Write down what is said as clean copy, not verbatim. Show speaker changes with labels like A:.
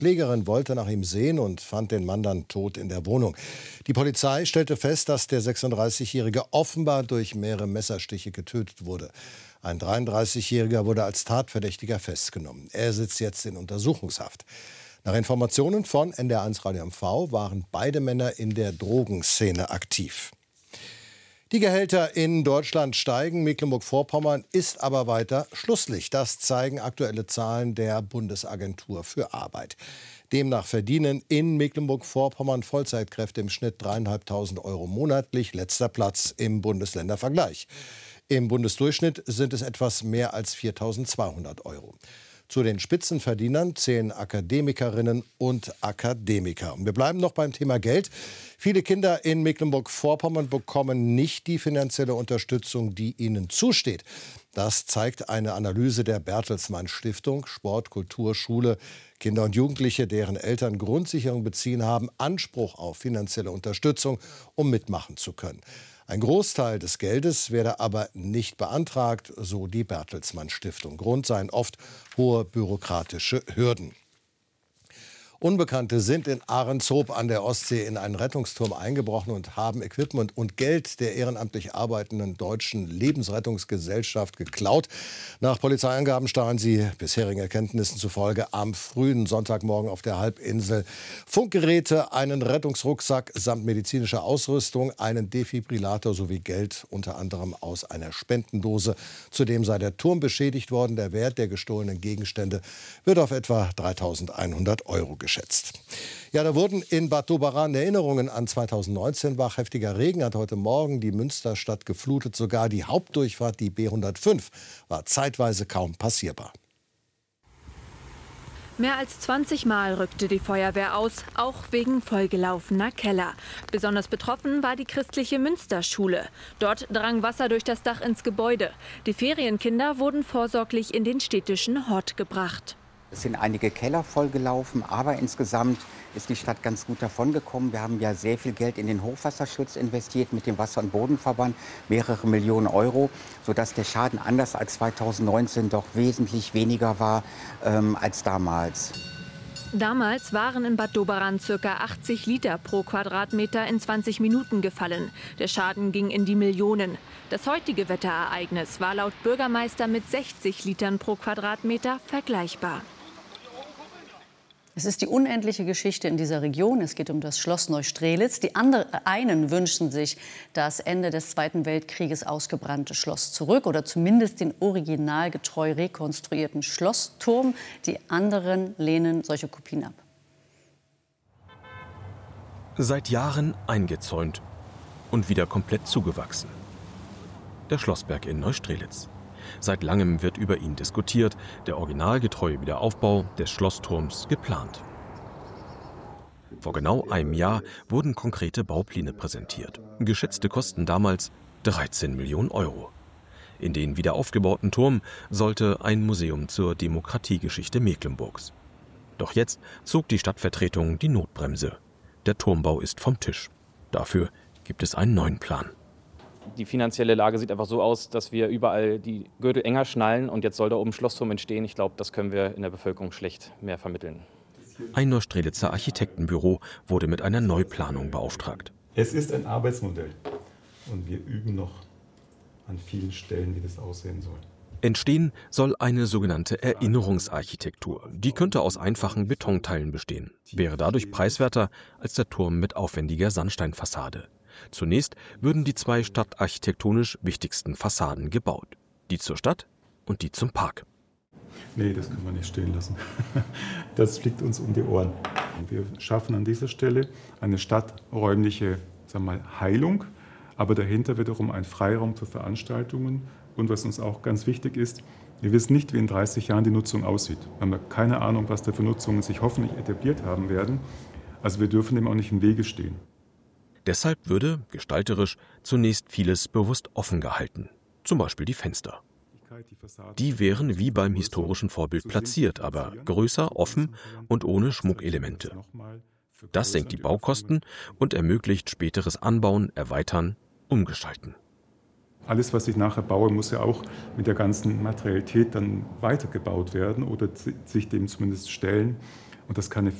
A: Pflegerin wollte nach ihm sehen und fand den Mann dann tot in der Wohnung. Die Polizei stellte fest, dass der 36-Jährige offenbar durch mehrere Messerstiche getötet wurde. Ein 33-Jähriger wurde als Tatverdächtiger festgenommen. Er sitzt jetzt in Untersuchungshaft. Nach Informationen von NDR1 Radio MV waren beide Männer in der Drogenszene aktiv. Die Gehälter in Deutschland steigen. Mecklenburg-Vorpommern ist aber weiter Schlusslicht. Das zeigen aktuelle Zahlen der Bundesagentur für Arbeit. Demnach verdienen in Mecklenburg-Vorpommern Vollzeitkräfte im Schnitt 3.500 € monatlich. Letzter Platz im Bundesländervergleich. Im Bundesdurchschnitt sind es etwas mehr als 4.200 €. Zu den Spitzenverdienern zählen Akademikerinnen und Akademiker. Und wir bleiben noch beim Thema Geld. Viele Kinder in Mecklenburg-Vorpommern bekommen nicht die finanzielle Unterstützung, die ihnen zusteht. Das zeigt eine Analyse der Bertelsmann Stiftung. Sport, Kultur, Schule, Kinder und Jugendliche, deren Eltern Grundsicherung beziehen, haben Anspruch auf finanzielle Unterstützung, um mitmachen zu können. Ein Großteil des Geldes werde aber nicht beantragt, so die Bertelsmann Stiftung. Grund seien oft hohe bürokratische Hürden. Unbekannte sind in Ahrenshoop an der Ostsee in einen Rettungsturm eingebrochen und haben Equipment und Geld der ehrenamtlich arbeitenden Deutschen Lebensrettungsgesellschaft geklaut. Nach Polizeiangaben stahlen sie bisherigen Erkenntnissen zufolge am frühen Sonntagmorgen auf der Halbinsel Funkgeräte, einen Rettungsrucksack samt medizinischer Ausrüstung, einen Defibrillator sowie Geld, unter anderem aus einer Spendendose. Zudem sei der Turm beschädigt worden. Der Wert der gestohlenen Gegenstände wird auf etwa 3.100 € geschätzt. Ja, da wurden in Bad Doberan Erinnerungen an 2019 wach. Heftiger Regen hat heute Morgen die Münsterstadt geflutet. Sogar die Hauptdurchfahrt, die B105, war zeitweise kaum passierbar.
B: Mehr als 20 Mal rückte die Feuerwehr aus, auch wegen vollgelaufener Keller. Besonders betroffen war die christliche Münsterschule. Dort drang Wasser durch das Dach ins Gebäude. Die Ferienkinder wurden vorsorglich in den städtischen Hort gebracht.
C: Es sind einige Keller vollgelaufen, aber insgesamt ist die Stadt ganz gut davongekommen. Wir haben ja sehr viel Geld in den Hochwasserschutz investiert mit dem Wasser- und Bodenverband, mehrere Millionen €, sodass der Schaden anders als 2019 doch wesentlich weniger war als damals.
B: Damals waren in Bad Doberan ca. 80 Liter pro Quadratmeter in 20 Minuten gefallen. Der Schaden ging in die Millionen. Das heutige Wetterereignis war laut Bürgermeister mit 60 Litern pro Quadratmeter vergleichbar.
D: Es ist die unendliche Geschichte in dieser Region. Es geht um das Schloss Neustrelitz. Die einen wünschen sich das Ende des Zweiten Weltkrieges ausgebrannte Schloss zurück oder zumindest den originalgetreu rekonstruierten Schlossturm. Die anderen lehnen solche Kopien ab.
E: Seit Jahren eingezäunt und wieder komplett zugewachsen. Der Schlossberg in Neustrelitz. Seit langem wird über ihn diskutiert, der originalgetreue Wiederaufbau des Schlossturms geplant. Vor genau einem Jahr wurden konkrete Baupläne präsentiert. Geschätzte Kosten damals 13 Millionen €. In den wiederaufgebauten Turm sollte ein Museum zur Demokratiegeschichte Mecklenburgs. Doch jetzt zog die Stadtvertretung die Notbremse. Der Turmbau ist vom Tisch. Dafür gibt es einen neuen Plan.
F: Die finanzielle Lage sieht einfach so aus, dass wir überall die Gürtel enger schnallen und jetzt soll da oben ein Schlossturm entstehen. Ich glaube, das können wir in der Bevölkerung schlecht mehr vermitteln.
E: Ein Neustrelitzer Architektenbüro wurde mit einer Neuplanung beauftragt.
G: Es ist ein Arbeitsmodell und wir üben noch an vielen Stellen, wie das aussehen soll.
E: Entstehen soll eine sogenannte Erinnerungsarchitektur. Die könnte aus einfachen Betonteilen bestehen, wäre dadurch preiswerter als der Turm mit aufwendiger Sandsteinfassade. Zunächst würden die zwei stadtarchitektonisch wichtigsten Fassaden gebaut. Die zur Stadt und die zum Park.
G: Nee, das können wir nicht stehen lassen. Das fliegt uns um die Ohren. Wir schaffen an dieser Stelle eine stadträumliche, sagen wir mal, Heilung, aber dahinter wiederum ein Freiraum für Veranstaltungen. Und was uns auch ganz wichtig ist, wir wissen nicht, wie in 30 Jahren die Nutzung aussieht. Wir haben keine Ahnung, was da für Nutzungen sich hoffentlich etabliert haben werden. Also wir dürfen dem auch nicht im Wege stehen.
E: Deshalb würde, gestalterisch, zunächst vieles bewusst offen gehalten. Zum Beispiel die Fenster. Die wären wie beim historischen Vorbild platziert, aber größer, offen und ohne Schmuckelemente. Das senkt die Baukosten und ermöglicht späteres Anbauen, Erweitern, Umgestalten.
G: Alles, was ich nachher baue, muss ja auch mit der ganzen Materialität dann weitergebaut werden oder sich dem zumindest stellen. Und das kann eine